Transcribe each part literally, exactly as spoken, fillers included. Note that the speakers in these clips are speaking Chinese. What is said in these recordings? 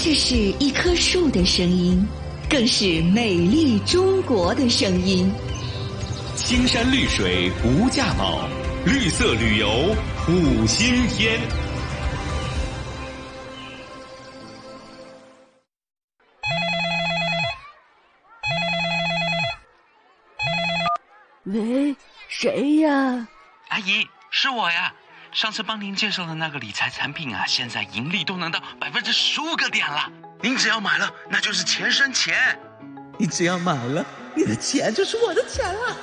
这是一棵树的声音，更是美丽中国的声音。 青山绿水无价宝，绿色旅游五星天。 喂，谁呀？ 阿姨，是我呀。上次帮您介绍的那个理财产品啊，现在盈利都能到百分之十五个点了。您只要买了，那就是钱生钱。 你只要买了，你的钱就是我的钱了。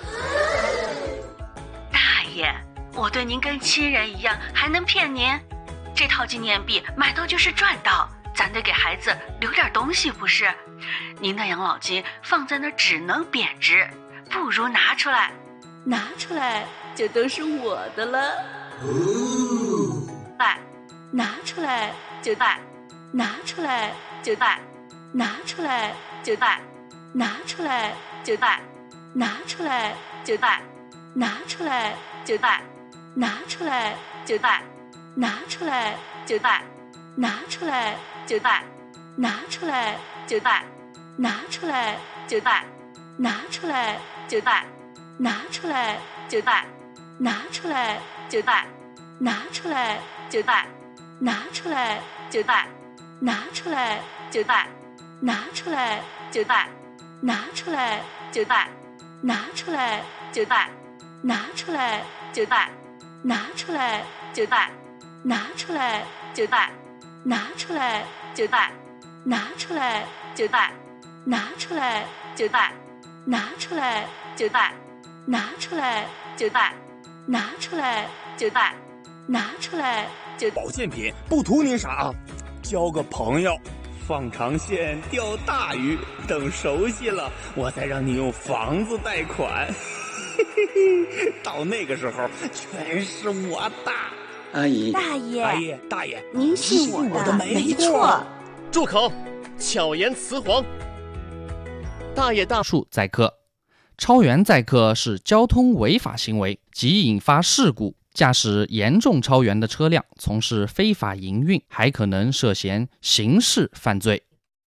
大爷，我对您跟亲人一样，还能骗您？这套纪念币买到就是赚到，咱得给孩子留点东西，不是？您的养老金放在那儿只能贬值，不如拿出来，拿出来就都是我的了。来，拿出来就带，拿出来就带，拿出来就带，拿出来就带，拿出来就带，拿出来就带，拿出来就带，拿出来就带，拿出来就带，拿出来就带，拿出来就带，拿出来就带，拿出来就带，拿出来就带。拿出来就带，拿出来就带，拿出来就带，拿出来就带，拿出来就带，拿出来就带，拿出来就带，拿出来就带，拿出来就带，拿出来就带，拿出来就带，拿出来就带，拿出来就带，拿出来就带，拿出来就带。拿出来就保健品不图您啥，交个朋友，放长线钓大鱼，等熟悉了我再让你用房子贷款。到那个时候全是我的。 阿姨， 大爷， 阿姨，大爷， 您信我的， 我的没错。 住口！巧言辞黄。大爷大数载客，超员载客是交通违法行为，即引发事故。驾驶严重超员的车辆从事非法营运，还可能涉嫌刑事犯罪。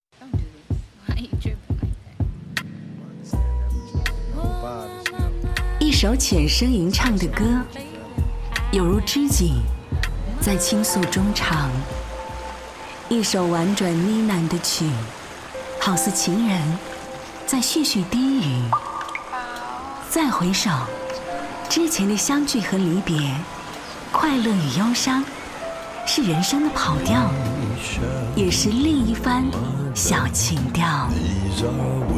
一首浅声吟唱的歌，有如知己在倾诉衷肠；一首婉转呢喃的曲，好似情人在絮絮低语。再回首，之前的相聚和离别，快乐与忧伤，是人生的跑调，也是另一番小情调。